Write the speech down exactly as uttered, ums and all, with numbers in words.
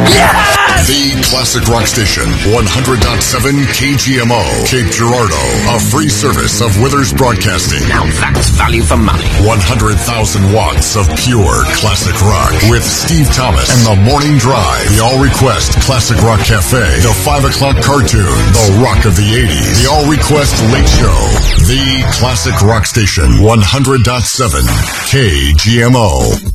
Yes! The Classic Rock Station, one hundred point seven K G M O, Cape Girardeau. A free service of Withers Broadcasting. Now that's value for money. one hundred thousand watts of pure classic rock. With Steve Thomas and The Morning Drive. The All Request Classic Rock Cafe. The five o'clock cartoon. The Rock of the eighties. The All Request Late Show. The Classic Rock Station, one hundred point seven K G M O.